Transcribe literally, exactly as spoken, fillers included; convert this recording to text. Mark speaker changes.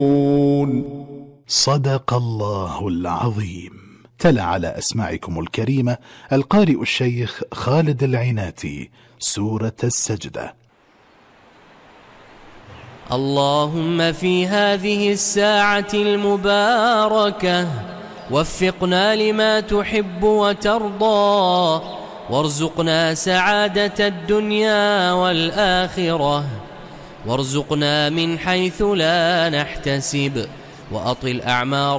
Speaker 1: صدق الله العظيم. تلا على أسماعكم الكريمة القارئ الشيخ خالد العناتي سورة السجدة.
Speaker 2: اللهم في هذه الساعة المباركة وفقنا لما تحب وترضى، وارزقنا سعادة الدنيا والآخرة، وارزقنا من حيث لا نحتسب، وأطل أعمار